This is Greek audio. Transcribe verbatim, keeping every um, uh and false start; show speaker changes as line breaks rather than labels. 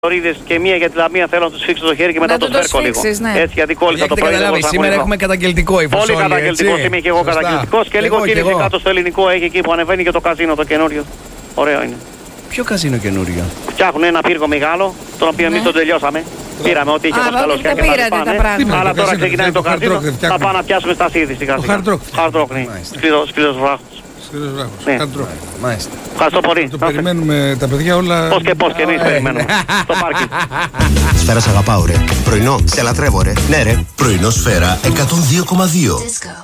Λωρίδες και μία για τη Λαμία θέλω να τους φίξω το χέρι και μετά
να
το σφέρκω λίγο.
Ναι.
Έτσι, γιατί κόλλησα το πρωί.
Σήμερα έχουμε καταγγελτικό η Φασόλη.
Πολύ καταγγελτικός, είμαι και εγώ καταγγελτικός. Και λίγο κίνηση κάτω στο ελληνικό έχει εκεί που ανεβαίνει και το καζίνο το καινούριο. Ωραίο είναι.
Ποιο καζίνο καινούριο?
Φτιάχνουν ένα πύργο μεγάλο, τον οποίο εμείς τον τελειώσαμε. Πήραμε ό,τι είχε από καλωσιά και τα λοιπά. Αλλά τώρα ξεκινάει το καζίνο, θα πάμε να πιάσουμε στα σίδη στην καζίνο. Hard rock, ναι. Σκληρός βράχος.
Ναι.
Ευχαριστώ πολύ.
Το περιμένουμε τα παιδιά όλα.
Πώς και πώς και εμείς περιμένουμε. Στο πάρκι.
Σφαίρα σ' αγαπάω ρε. Πρωινό σε λατρεύω ρε. Ναι ρε.
Πρωινό Σφαίρα εκατόν δύο κόμμα δύο.